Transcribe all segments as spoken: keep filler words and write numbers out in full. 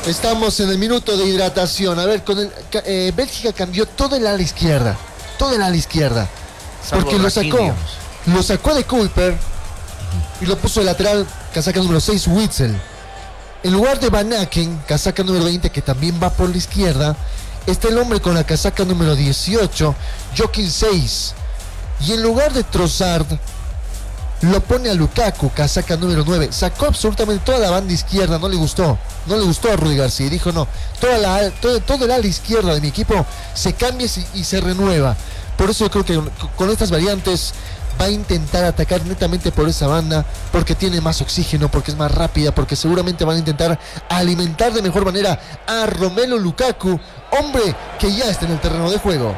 Estamos en el minuto de hidratación. A ver, con el, eh, Bélgica cambió todo el ala izquierda. Todo el ala izquierda. Salvo porque lo sacó. Lo sacó de Kuiper y lo puso de lateral, casaca número seis, Witsel. En lugar de Van Aken, casaca número veinte, que también va por la izquierda, está el hombre con la casaca número dieciocho, Joaquín seis. Y en lugar de Trossard, lo pone a Lukaku, casaca número nueve. Sacó absolutamente toda la banda izquierda, no le gustó. No le gustó a Rudy García. Dijo, no, toda la, todo, todo el ala izquierda de mi equipo se cambia y, y se renueva. Por eso yo creo que con, con estas variantes va a intentar atacar netamente por esa banda, porque tiene más oxígeno, porque es más rápida, porque seguramente van a intentar alimentar de mejor manera a Romelu Lukaku, hombre que ya está en el terreno de juego.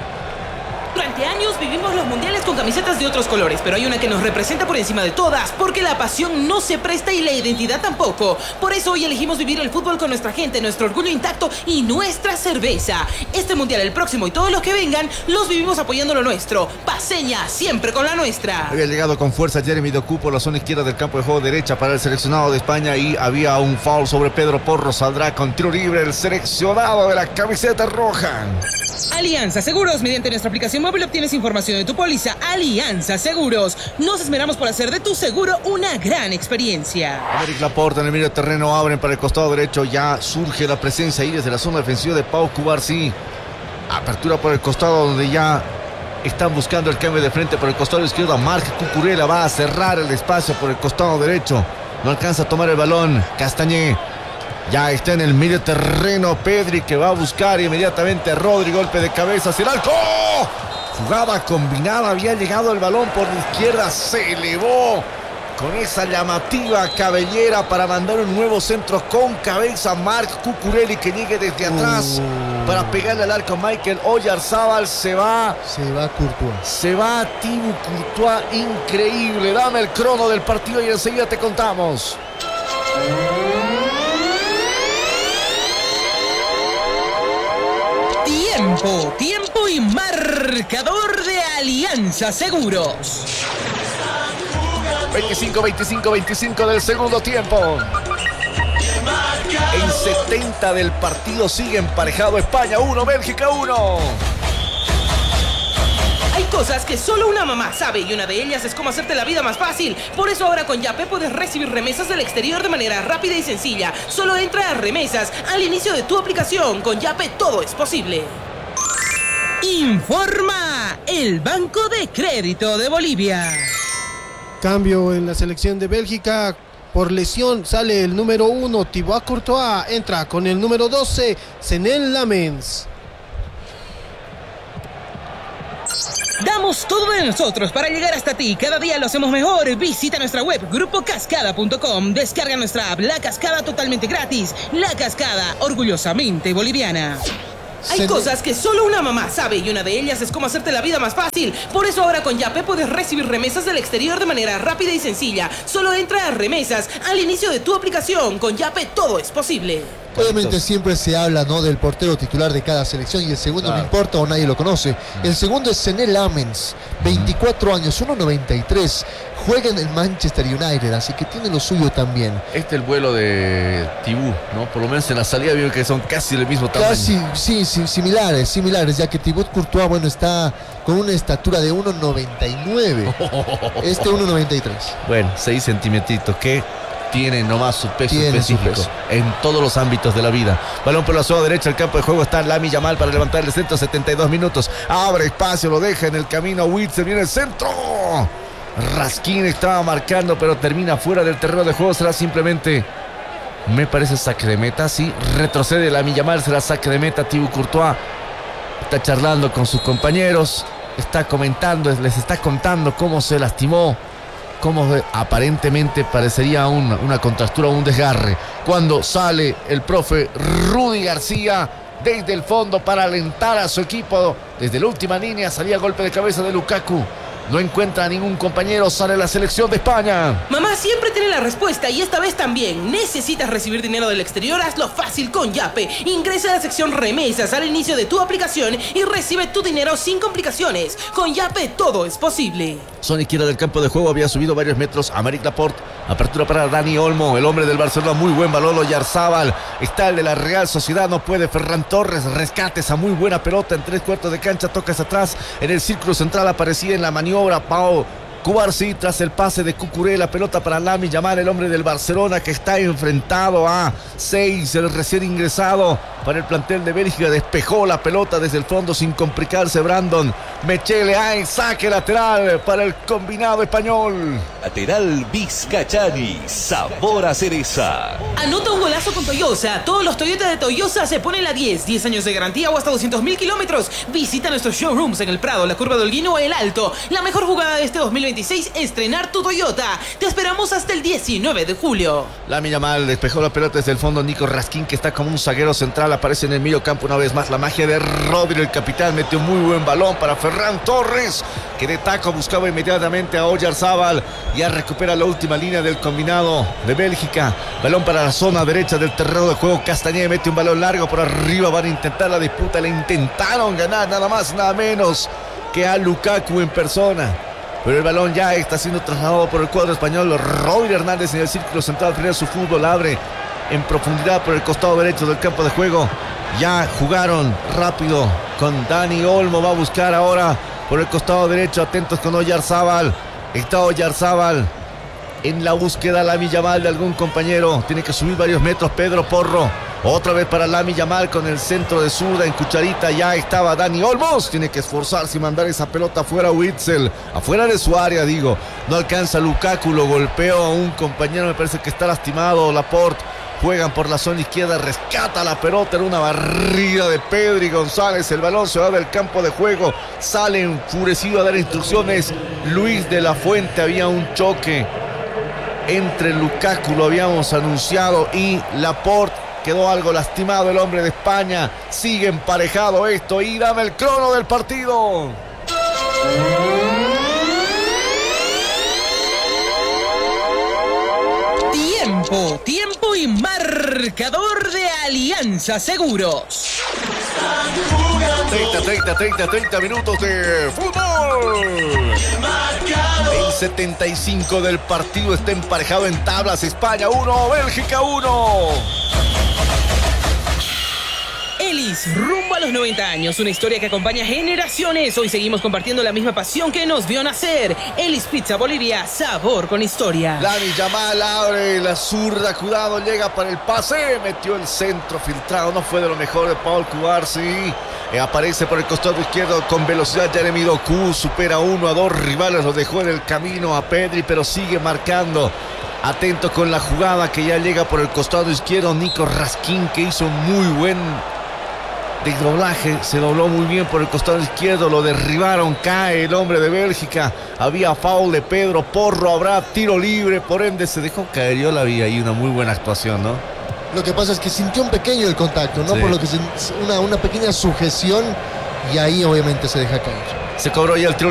Durante años vivimos los mundiales con camisetas de otros colores, pero hay una que nos representa por encima de todas, porque la pasión no se presta y la identidad tampoco. Por eso hoy elegimos vivir el fútbol con nuestra gente, nuestro orgullo intacto y nuestra cerveza. Este mundial, el próximo y todos los que vengan, los vivimos apoyando lo nuestro. Paceña, siempre con la nuestra. Había llegado con fuerza Jeremy Doku por la zona izquierda del campo de juego, derecha para el seleccionado de España, y había un foul sobre Pedro Porro. Saldrá con tiro libre el seleccionado de la camiseta roja. Alianza Seguros, mediante nuestra aplicación móvil obtienes información de tu póliza. Alianza Seguros, nos esmeramos por hacer de tu seguro una gran experiencia. Eric Laporte en el medio terreno, abren para el costado derecho, ya surge la presencia ahí desde la zona defensiva de Pau Cubarsí. Apertura por el costado donde ya están buscando el cambio de frente por el costado izquierdo. Marc Cucurella va a cerrar el espacio por el costado derecho, no alcanza a tomar el balón. Castañé ya está en el medio terreno. Pedri, que va a buscar inmediatamente a Rodri, golpe de cabeza hacia el arco. Jugada combinada, había llegado el balón por la izquierda, se elevó con esa llamativa cabellera para mandar un nuevo centro con cabeza. Marc Cucurella, que llegue desde atrás uh. para pegarle al arco. Michael Oyarzábal, se va. Se va Courtois. Se va Thibaut Courtois, increíble. Dame el crono del partido y enseguida te contamos. Tiempo, tiempo y marcador de Alianza Seguros. veinticinco, veinticinco, veinticinco del segundo tiempo. En setenta del partido sigue emparejado. España uno, Bélgica uno. Hay cosas que solo una mamá sabe y una de ellas es cómo hacerte la vida más fácil. Por eso ahora con Yape puedes recibir remesas del exterior de manera rápida y sencilla. Solo entra a remesas al inicio de tu aplicación. Con Yape todo es posible. Informa el Banco de Crédito de Bolivia. Cambio en la selección de Bélgica. Por lesión sale el número uno, Thibaut Courtois. Entra con el número doce, Zenel Lamens. Damos todo de nosotros para llegar hasta ti. Cada día lo hacemos mejor. Visita nuestra web grupo cascada punto com. Descarga nuestra app La Cascada totalmente gratis. La Cascada, orgullosamente boliviana. Hay Se cosas que solo una mamá sabe y una de ellas es cómo hacerte la vida más fácil. Por eso ahora con Yape puedes recibir remesas del exterior de manera rápida y sencilla. Solo entra a remesas al inicio de tu aplicación. Con Yape todo es posible. Obviamente siempre se habla, ¿no?, del portero titular de cada selección, y el segundo claro. no importa o nadie lo conoce. El segundo es Zenel Lamens, veinticuatro años, uno noventa y tres. Juega en el Manchester United, así que tiene lo suyo también. Este es el vuelo de Thibaut, ¿no? Por lo menos en la salida veo que son casi del mismo tamaño. Casi, sí, sí, similares, similares, ya que Thibaut Courtois, bueno, está con una estatura de uno noventa y nueve. Este uno noventa y tres. Bueno, seis centímetros, que tiene nomás su peso tiene específico su peso. En todos los ámbitos de la vida. Balón por la zona derecha, el campo de juego está Lamine Yamal para levantar el centro, setenta y dos minutos. Abre espacio, lo deja en el camino Witzel, viene el centro. Raskin estaba marcando, pero termina fuera del terreno de juego. Será simplemente, me parece, saque de meta. Sí, retrocede Lamine Yamal, será saque de meta. Thibaut Courtois está charlando con sus compañeros, está comentando, les está contando cómo se lastimó, cómo aparentemente parecería una, una contractura o un desgarre, cuando sale el profe Rudy García desde el fondo para alentar a su equipo. Desde la última línea salía golpe de cabeza de Lukaku. No encuentra a ningún compañero, sale la selección de España. Mamá siempre tiene la respuesta y esta vez también. ¿Necesitas recibir dinero del exterior? Hazlo fácil con Yape. Ingresa a la sección remesas al inicio de tu aplicación y recibe tu dinero sin complicaciones. Con Yape todo es posible. Zona izquierda del campo de juego, había subido varios metros Aymeric Laporte. Apertura para Dani Olmo, el hombre del Barcelona, muy buen balón. Oyarzábal, está el de la Real Sociedad, no puede. Ferran Torres, rescate esa muy buena pelota en tres cuartos de cancha, toca hacia atrás. En el círculo central aparecía en la maniobra Pau Cubarsí tras el pase de Cucuré, la pelota para Lamine Yamal, el hombre del Barcelona que está enfrentado a seis, el recién ingresado para el plantel de Bélgica, despejó la pelota desde el fondo sin complicarse. Brandon Mechele, hay saque lateral para el combinado español. Lateral Vizcachani, sabor a cereza. Anota un golazo con Toyosa. Todos los Toyota de Toyosa se ponen la diez. diez años de garantía o hasta doscientos mil kilómetros. Visita nuestros showrooms en el Prado, la Curva de Holguín o El Alto. La mejor jugada de este dos mil veintiséis, estrenar tu Toyota. Te esperamos hasta el diecinueve de julio. Lamine Yamal despejó la pelota desde el fondo. Nico Raskin, que está como un zaguero central, aparece en el medio campo una vez más. La magia de Rodri, el capitán, metió un muy buen balón para Ferran Torres, que de taco buscaba inmediatamente a Oyarzábal. Ya recupera la última línea del combinado de Bélgica. Balón para la zona derecha del terreno de juego. Castañeda mete un balón largo por arriba. Van a intentar la disputa. Le intentaron ganar nada más, nada menos que a Lukaku en persona. Pero el balón ya está siendo trasladado por el cuadro español. Rodri Hernández en el círculo central frena su fútbol, abre en profundidad por el costado derecho del campo de juego. Ya jugaron rápido con Dani Olmo. Va a buscar ahora por el costado derecho. Atentos con Oyarzábal. Está Oyarzábal en la búsqueda. Lamine Yamal de algún compañero. Tiene que subir varios metros Pedro Porro. Otra vez para Lamine Yamal con el centro de zurda en cucharita. Ya estaba Dani Olmos. Tiene que esforzarse y mandar esa pelota afuera. Witsel, afuera de su área, digo. No alcanza Lukaku. Lo golpeó a un compañero. Me parece que está lastimado. Laporte. Juegan por la zona izquierda. Rescata la pelota en una barrida de Pedri González. El balón se va del campo de juego. Sale enfurecido a dar instrucciones Luis de la Fuente. Había un choque entre Lukaku, lo habíamos anunciado, y Laporte. Quedó algo lastimado el hombre de España. Sigue emparejado esto y dame el crono del partido. Tiempo, tiempo y marcador de Alianza Seguros. treinta, treinta, treinta, treinta minutos de fútbol. El setenta y cinco del partido está emparejado en tablas. España uno, Bélgica uno. Elis, rumbo a los noventa años, una historia que acompaña generaciones. Hoy seguimos compartiendo la misma pasión que nos vio nacer. Elis Pizza Bolivia, sabor con historia. Lamine Yamal abre la zurda, cuidado, llega para el pase, metió el centro filtrado, no fue de lo mejor de Paul Cubarsí. Eh, aparece por el costado izquierdo con velocidad Jeremy Doku, supera uno a dos rivales, lo dejó en el camino a Pedri, pero sigue marcando. Atento con la jugada que ya llega por el costado izquierdo. Nico Raskin, que hizo muy buen desdoblaje, se dobló muy bien por el costado izquierdo, lo derribaron, cae el hombre de Bélgica. Había foul de Pedro Porro, habrá tiro libre, por ende se dejó caer. Yo la vi ahí, una muy buena actuación, ¿no? Lo que pasa es que sintió un pequeño el contacto, ¿no? Sí. Por lo que se, una, una pequeña sujeción, y ahí obviamente se deja caer. Se cobró ya el tiro